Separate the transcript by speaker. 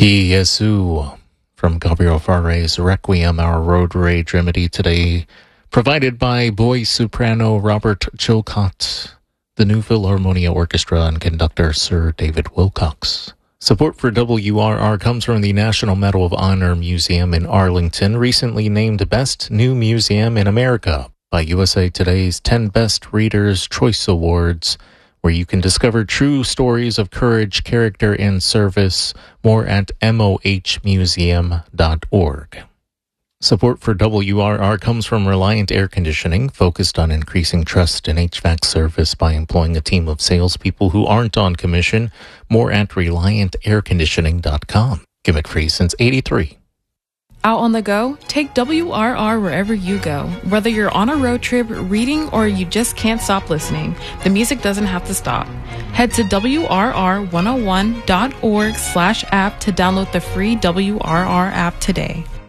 Speaker 1: Jesu from Gabriel Faré's Requiem, our road rage remedy today, provided by boy soprano Robert Chilcott, the New Philharmonia Orchestra, and conductor Sir David Wilcox. Support for WRR comes from the National Medal of Honor Museum in Arlington, recently named Best New Museum in America by USA Today's 10 Best Readers' Choice Awards, where you can discover true stories of courage, character, and service. More at mohmuseum.org. Support for WRR comes from Reliant Air Conditioning, focused on increasing trust in HVAC service by employing a team of salespeople who aren't on commission. More at ReliantAirConditioning.com. Give it free since '83.
Speaker 2: Out on the go? Take WRR wherever you go. Whether you're on a road trip, reading, or you just can't stop listening, the music doesn't have to stop. Head to WRR101.org/app to download the free WRR app today.